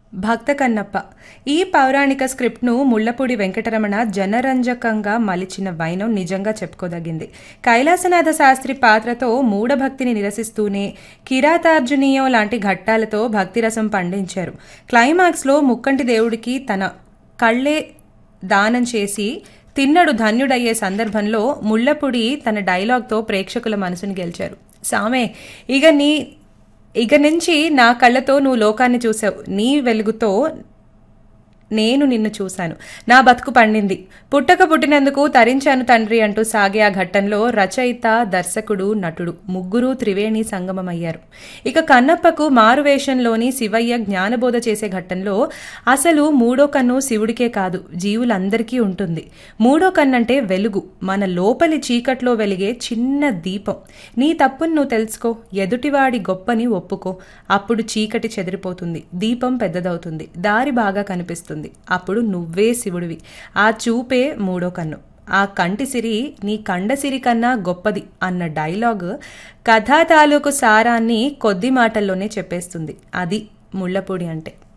భక్త కన్నప్ప. ఈ పౌరాణిక స్క్రిప్ట్ను ముళ్లపూడి వెంకటరమణ జనరంజకంగా మలిచిన వైనం నిజంగా చెప్పుకోదగింది. కైలాసనాథ శాస్త్రి పాత్రతో మూఢభక్తిని నిరసిస్తూనే కిరాతార్జునీయం లాంటి ఘట్టాలతో భక్తిరసం పండించారు. క్లైమాక్స్లో ముక్కంటి దేవుడికి తన కళ్ళే దానం చేసి తిన్నడు ధన్యుడయ్యే సందర్భంలో ముళ్లపూడి తన డైలాగ్తో ప్రేక్షకుల మనసుని గెలిచారు. సామే, ఇక నుంచి నా కళ్ళతో నువ్వు లోకాన్ని చూసావు, నీ వెలుగుతో నేను నిన్ను చూశాను, నా బతుకు పండింది, పుట్టినందుకు తరించాను తండ్రి అంటూ సాగే ఆ ఘట్టంలో రచయిత, దర్శకుడు, నటుడు ముగ్గురు త్రివేణి సంగమమయ్యారు. ఇక కన్నప్పకు మారువేషంలోని శివయ్య జ్ఞానబోధ చేసే ఘట్టంలో అసలు మూడో కన్ను శివుడికే కాదు, జీవులందరికీ ఉంటుంది. మూడో కన్నంటే వెలుగు, మన లోపలి చీకట్లో వెలిగే చిన్న దీపం. నీ తప్పును నువ్వు తెలుసుకో, ఎదుటివాడి గొప్పని ఒప్పుకో, అప్పుడు చీకటి చెదిరిపోతుంది, దీపం పెద్దదవుతుంది, దారి బాగా కనిపిస్తుంది, అప్పుడు నువ్వే శివుడివి. ఆ చూపే మూడో కన్ను. ఆ కంటిసిరి నీ కండసిరి కన్నా గొప్పది అన్న డైలాగ్ కథా తాలూకు సారాన్ని కొద్ది మాటల్లోనే చెప్పేస్తుంది. అది ముళ్లపూడి అంటే.